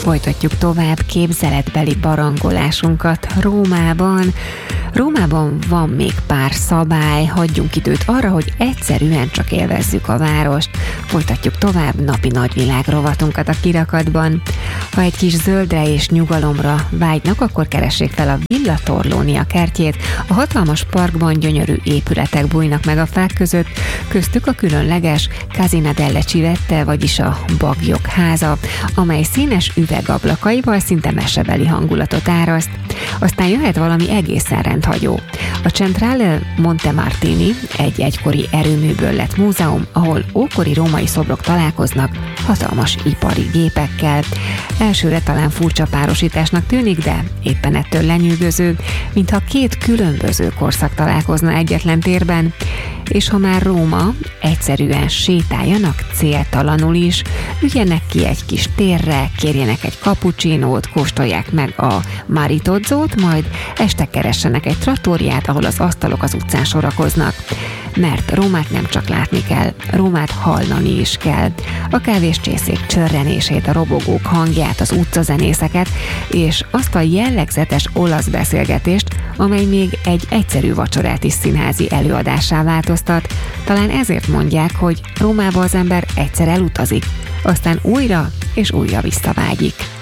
Folytatjuk tovább képzeletbeli barangolásunkat Rómában. Rómában van még pár szabály, hagyjunk időt arra, hogy egyszerűen csak élvezzük a várost. Folytatjuk tovább napi nagyvilág rovatunkat a kirakatban. Ha egy kis zöldre és nyugalomra vágynak, akkor keressék fel a Villa Torlonia kertjét. A hatalmas parkban gyönyörű épületek bújnak meg a fák között, köztük a különleges Casina delle Civette, vagyis a Baglyok háza, amely színes üvegablakaival szinte mesebeli hangulatot áraszt. Aztán jöhet valami egészen rendhagyó. A Centrale Montemartini egy egykori erőműből lett múzeum, ahol ókori római szobrok találkoznak hatalmas ipari gépekkel. Elsőre talán furcsa párosításnak tűnik, de éppen ettől lenyűgöző, mintha két különböző korszak találkozna egyetlen térben. És ha már Róma, egyszerűen sétáljanak céltalanul is, üljenek ki egy kis térre, kérjenek egy cappuccinót, kóstolják meg a maritozzót, majd este keressenek egy trattoriát, ahol az asztalok az utcán sorakoznak. Mert Rómát nem csak látni kell, Rómát hallani is kell. A kávéscsészék csörrenését, a robogók hangját, az utcazenészeket, és azt a jellegzetes olasz beszélgetést, amely még egy egyszerű vacsorát is színházi előadássá változtat. Talán ezért mondják, hogy Rómába az ember egyszer elutazik, aztán újra és újra visszavágyik.